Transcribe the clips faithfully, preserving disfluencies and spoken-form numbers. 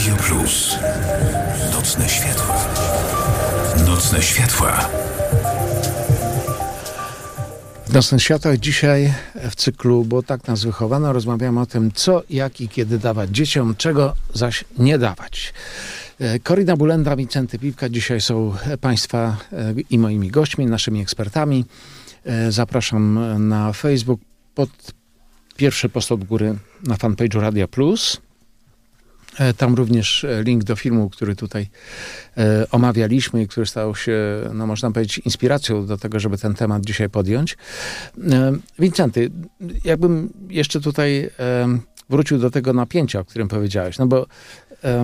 Radio Plus. Nocne światła. Nocne światła. W Nocnych Światłach dzisiaj w cyklu, bo tak nas wychowano, rozmawiamy o tym, co, jak i kiedy dawać dzieciom, czego zaś nie dawać. Korina Bulenda, Wincenty Piwka dzisiaj są Państwa i moimi gośćmi, naszymi ekspertami. Zapraszam na Facebook pod pierwszy post od góry na fanpage'u Radia Plus. Tam również link do filmu, który tutaj e, omawialiśmy i który stał się, no można powiedzieć, inspiracją do tego, żeby ten temat dzisiaj podjąć. E, Wincenty, jakbym jeszcze tutaj e, wrócił do tego napięcia, o którym powiedziałeś, no bo e,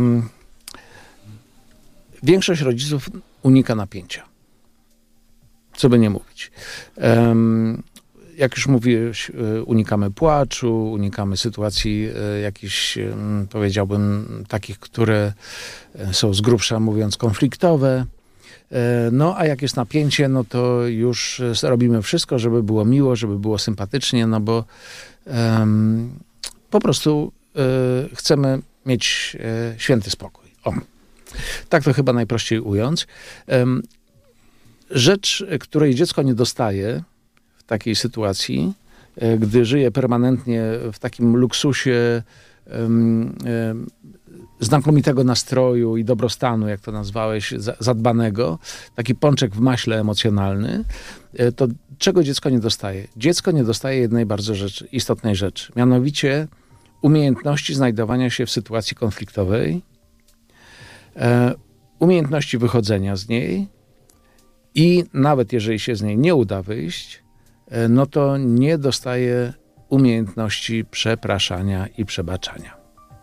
większość rodziców unika napięcia. Co by nie mówić. E, Jak już mówiłeś, unikamy płaczu, unikamy sytuacji jakichś, powiedziałbym, takich, które są z grubsza mówiąc konfliktowe. No a jak jest napięcie, no to już robimy wszystko, żeby było miło, żeby było sympatycznie, no bo um, po prostu um, chcemy mieć um, święty spokój. O, tak to chyba najprościej ująć. Um, rzecz, której dziecko nie dostaje w takiej sytuacji, gdy żyje permanentnie w takim luksusie um, um, znakomitego nastroju i dobrostanu, jak to nazwałeś, zadbanego, taki pączek w maśle emocjonalny, to czego dziecko nie dostaje? Dziecko nie dostaje jednej bardzo rzeczy, istotnej rzeczy, mianowicie umiejętności znajdowania się w sytuacji konfliktowej, e, umiejętności wychodzenia z niej i nawet jeżeli się z niej nie uda wyjść, no to nie dostaje umiejętności przepraszania i przebaczania.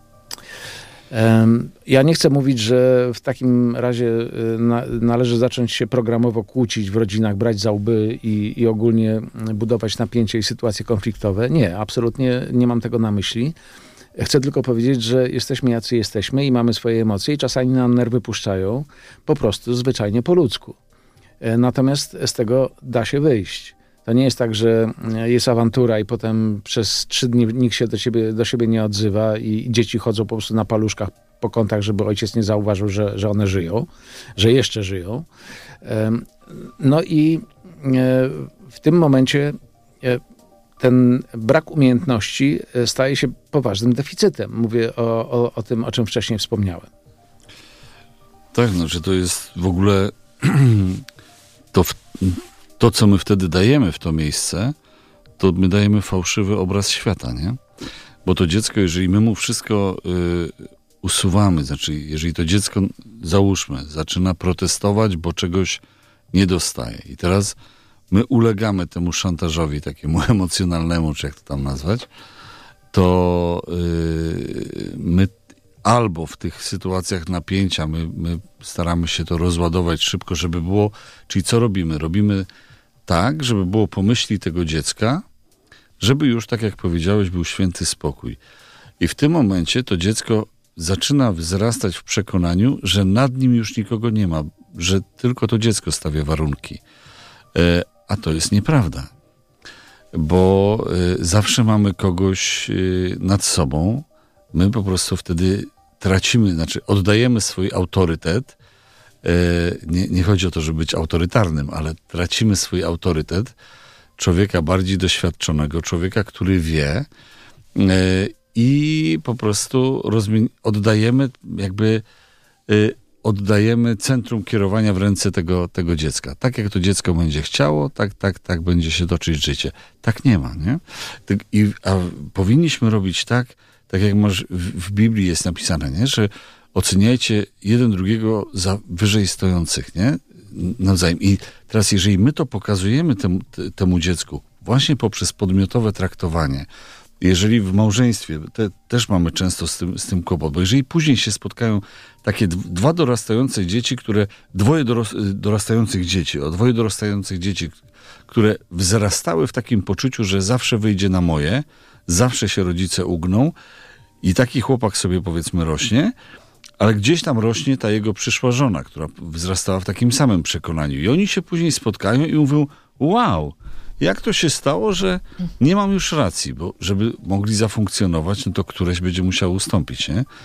Ja nie chcę mówić, że w takim razie na, należy zacząć się programowo kłócić w rodzinach, brać za łby i, i ogólnie budować napięcie i sytuacje konfliktowe. Nie, absolutnie nie mam tego na myśli. Chcę tylko powiedzieć, że jesteśmy jacy jesteśmy i mamy swoje emocje i czasami nam nerwy puszczają po prostu zwyczajnie po ludzku. Natomiast z tego da się wyjść. To nie jest tak, że jest awantura i potem przez trzy dni nikt się do siebie, do siebie nie odzywa i dzieci chodzą po prostu na paluszkach po kątach, żeby ojciec nie zauważył, że, że one żyją, że jeszcze żyją. No i w tym momencie ten brak umiejętności staje się poważnym deficytem. Mówię o, o, o tym, o czym wcześniej wspomniałem. Tak, no, że to jest w ogóle to w To, co my wtedy dajemy w to miejsce, to my dajemy fałszywy obraz świata, nie? Bo to dziecko, jeżeli my mu wszystko y, usuwamy, znaczy jeżeli to dziecko, załóżmy, zaczyna protestować, bo czegoś nie dostaje i teraz my ulegamy temu szantażowi takiemu emocjonalnemu, czy jak to tam nazwać, to y, my albo w tych sytuacjach napięcia my, my staramy się to rozładować szybko, żeby było, czyli co robimy? Robimy tak, żeby było po myśli tego dziecka, żeby już, tak jak powiedziałeś, był święty spokój. I w tym momencie to dziecko zaczyna wzrastać w przekonaniu, że nad nim już nikogo nie ma, że tylko to dziecko stawia warunki. E, a to jest nieprawda. Bo e, zawsze mamy kogoś e, nad sobą. My po prostu wtedy tracimy, znaczy oddajemy swój autorytet. Nie, nie chodzi o to, żeby być autorytarnym, ale tracimy swój autorytet człowieka bardziej doświadczonego, człowieka, który wie i po prostu rozmi- oddajemy jakby oddajemy centrum kierowania w ręce tego, tego dziecka. Tak jak to dziecko będzie chciało, tak, tak, tak będzie się toczyć życie. Tak nie ma, nie? I, a powinniśmy robić tak, tak jak masz w, w Biblii jest napisane, nie? Że oceniajcie jeden drugiego za wyżej stojących, nie? Nawzajem. I teraz, jeżeli my to pokazujemy temu, temu dziecku właśnie poprzez podmiotowe traktowanie, jeżeli w małżeństwie, te, też mamy często z tym, z tym kłopot, bo jeżeli później się spotkają takie dwa dorastające dzieci, które, dwoje doros, dorastających dzieci, o dwoje dorastających dzieci, które wzrastały w takim poczuciu, że zawsze wyjdzie na moje, zawsze się rodzice ugną i taki chłopak sobie powiedzmy rośnie, ale gdzieś tam rośnie ta jego przyszła żona, która wzrastała w takim samym przekonaniu. I oni się później spotkają i mówią, wow, jak to się stało, że nie mam już racji, bo żeby mogli zafunkcjonować, no to któreś będzie musiał ustąpić, nie?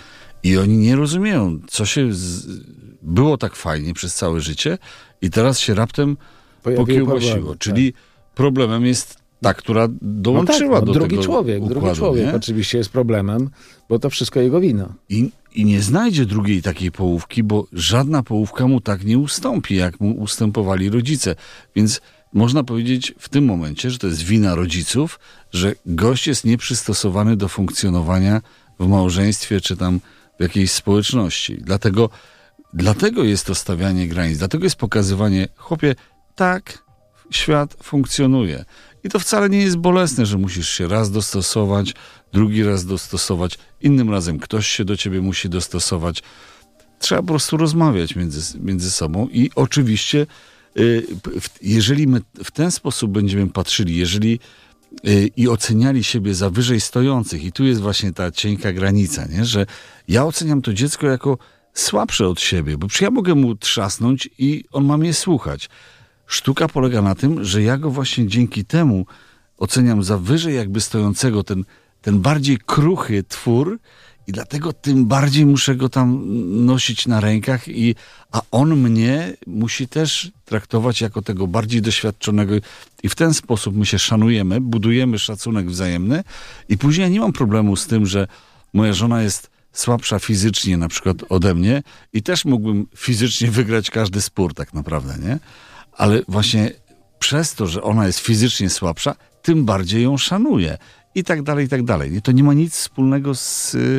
I oni nie rozumieją, co się z... było tak fajnie przez całe życie i teraz się raptem Pojawiły pokiełbasiło. problemy, Czyli problemem jest ta, która dołączyła no tak, no, do drugi tego człowiek, układu, drugi człowiek nie? oczywiście jest problemem, bo to wszystko jego wina. I, I nie znajdzie drugiej takiej połówki, bo żadna połówka mu tak nie ustąpi, jak mu ustępowali rodzice. Więc można powiedzieć w tym momencie, że to jest wina rodziców, że gość jest nieprzystosowany do funkcjonowania w małżeństwie czy tam w jakiejś społeczności. Dlatego, dlatego jest to stawianie granic, dlatego jest pokazywanie, chłopie, tak świat funkcjonuje. I to wcale nie jest bolesne, że musisz się raz dostosować, drugi raz dostosować, innym razem ktoś się do ciebie musi dostosować. Trzeba po prostu rozmawiać między, między sobą i oczywiście y, w, jeżeli my w ten sposób będziemy patrzyli, jeżeli y, i oceniali siebie za wyżej stojących i tu jest właśnie ta cienka granica, nie? Że ja oceniam to dziecko jako słabsze od siebie, bo przecież ja mogę mu trzasnąć i on ma mnie słuchać. Sztuka polega na tym, że ja go właśnie dzięki temu oceniam za wyżej jakby stojącego, ten, ten bardziej kruchy twór i dlatego tym bardziej muszę go tam nosić na rękach, i, a on mnie musi też traktować jako tego bardziej doświadczonego i w ten sposób my się szanujemy, budujemy szacunek wzajemny i później ja nie mam problemu z tym, że moja żona jest słabsza fizycznie na przykład ode mnie i też mógłbym fizycznie wygrać każdy spór tak naprawdę, nie? Ale właśnie przez to, że ona jest fizycznie słabsza, tym bardziej ją szanuję. I tak dalej, i tak dalej. I to nie ma nic wspólnego z, yy,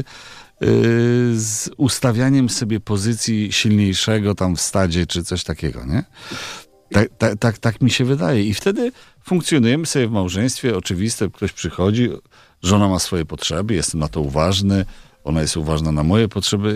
z ustawianiem sobie pozycji silniejszego tam w stadzie, czy coś takiego, nie? Tak, tak, tak, tak mi się wydaje. I wtedy funkcjonujemy sobie w małżeństwie. Oczywiste, ktoś przychodzi, żona ma swoje potrzeby, jestem na to uważny, ona jest uważna na moje potrzeby.